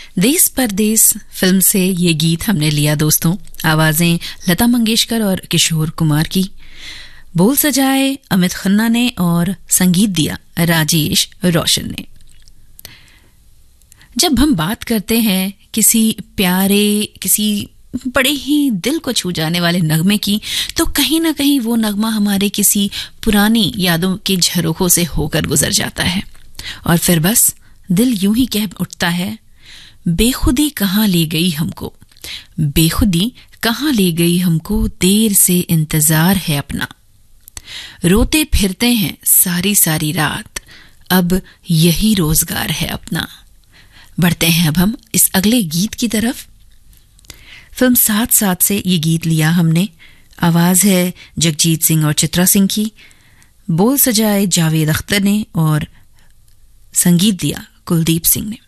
देश परदेश फिल्म से ये गीत हमने लिया दोस्तों। आवाजें लता मंगेशकर और किशोर कुमार की, बोल सजाए अमित खन्ना ने और संगीत दिया राजेश रोशन ने। जब हम बात करते हैं किसी प्यारे, किसी बड़े ही दिल को छू जाने वाले नगमे की, तो कहीं ना कहीं वो नगमा हमारे किसी पुरानी यादों के झरोखों से होकर गुजर जाता है और फिर बस दिल यूं ही कह उठता है, बेखुदी कहाँ ले गई हमको, बेखुदी कहाँ ले गई हमको, देर से इंतजार है अपना, रोते फिरते हैं सारी सारी रात, अब यही रोजगार है अपना। बढ़ते हैं अब हम इस अगले गीत की तरफ। फिल्म साथ साथ से ये गीत लिया हमने। आवाज है जगजीत सिंह और चित्रा सिंह की, बोल सजाए जावेद अख्तर ने और संगीत दिया कुलदीप सिंह ने।